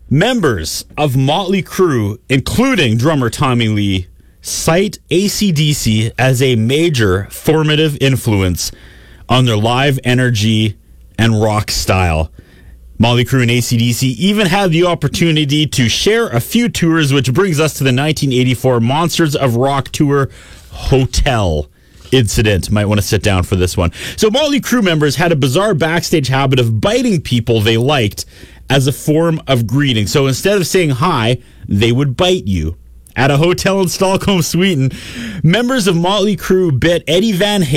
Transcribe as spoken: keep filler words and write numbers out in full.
Members of Motley Crue, including drummer Tommy Lee, cite A C D C as a major formative influence on their live energy and rock style. Motley Crue and A C D C even had the opportunity to share a few tours, which brings us to the nineteen eighty-four Monsters of Rock tour hotel incident. Might want to sit down for this one. So Motley Crue members had a bizarre backstage habit of biting people they liked as a form of greeting. So instead of saying hi, they would bite you. At a hotel in Stockholm, Sweden, members of Motley Crue bit Eddie Van Halen